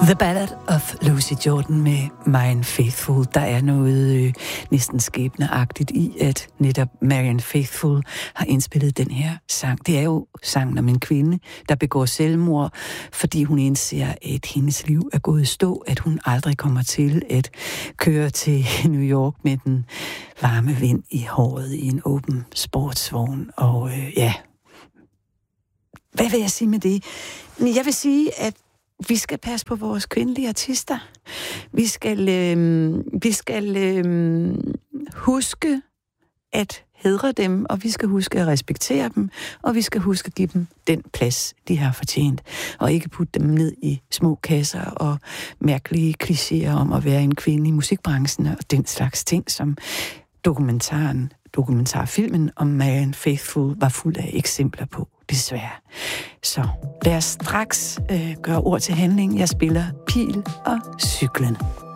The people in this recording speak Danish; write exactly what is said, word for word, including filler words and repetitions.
The Ballad of Lucy Jordan med Marianne Faithfull. Der er noget øh, næsten skæbneagtigt i, at netop Marianne Faithfull har indspillet den her sang. Det er jo sangen om en kvinde, der begår selvmord, fordi hun indser, at hendes liv er gået i stå, at hun aldrig kommer til at køre til New York med den varme vind i håret i en åben sportsvogn. Og øh, ja, hvad vil jeg sige med det? Jeg vil sige, at vi skal passe på vores kvindelige artister. Vi skal, øh, vi skal øh, huske at hædre dem, og vi skal huske at respektere dem, og vi skal huske at give dem den plads, de har fortjent, og ikke putte dem ned i små kasser og mærkelige klichéer om at være en kvinde i musikbranchen og den slags ting, som dokumentaren, dokumentarfilmen om Marianne Faithfull var fuld af eksempler på. Desværre. Så lad os straks øh, gøre ord til handling. Jeg spiller Pil og Cyklen.